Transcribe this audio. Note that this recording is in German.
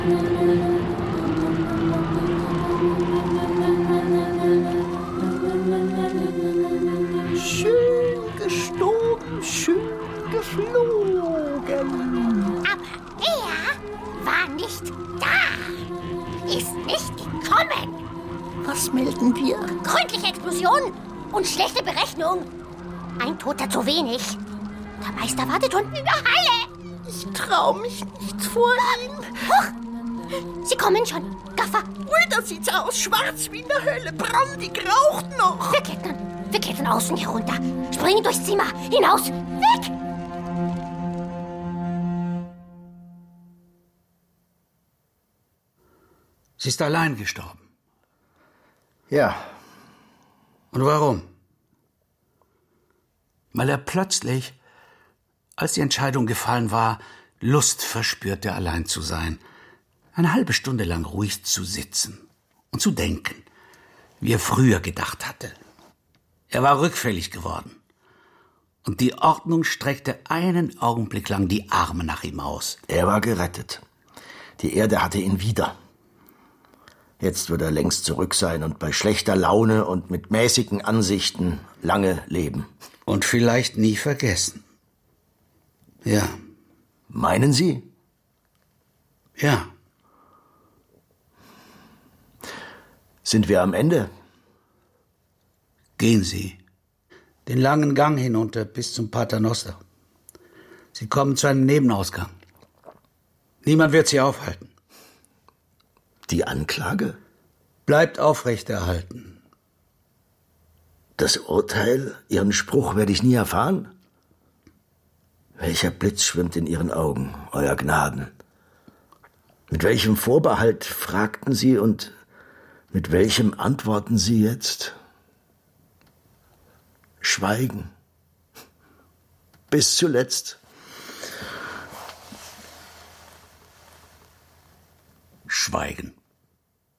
Schön gestoben, schön geflogen. Aber er war nicht da. Ist nicht gekommen. Was melden wir? Gründliche Explosion und schlechte Berechnung. Ein Toter zu wenig. Der Meister wartet unten in der Halle. Ich trau mich nicht vor ihm. Huch! Sie kommen schon. Gaffer. Ui, da sieht's aus. Schwarz wie in der Hölle. Brandig raucht noch. Wir klettern außen herunter. Springen durchs Zimmer. Hinaus. Weg! Sie ist allein gestorben. Ja. Und warum? Weil er plötzlich, als die Entscheidung gefallen war, Lust verspürte, allein zu sein. Eine halbe Stunde lang ruhig zu sitzen und zu denken, wie er früher gedacht hatte. Er war rückfällig geworden. Und die Ordnung streckte einen Augenblick lang die Arme nach ihm aus. Er war gerettet. Die Erde hatte ihn wieder. Jetzt wird er längst zurück sein und bei schlechter Laune und mit mäßigen Ansichten lange leben. Und vielleicht nie vergessen. Ja. Meinen Sie? Ja. Sind wir am Ende? Gehen Sie. Den langen Gang hinunter bis zum Paternoster. Sie kommen zu einem Nebenausgang. Niemand wird Sie aufhalten. Die Anklage? Bleibt aufrechterhalten. Das Urteil, Ihren Spruch werde ich nie erfahren? Welcher Blitz schwimmt in Ihren Augen, Euer Gnaden? Mit welchem Vorbehalt fragten Sie und mit welchem antworten Sie jetzt? Schweigen. Bis zuletzt. Schweigen.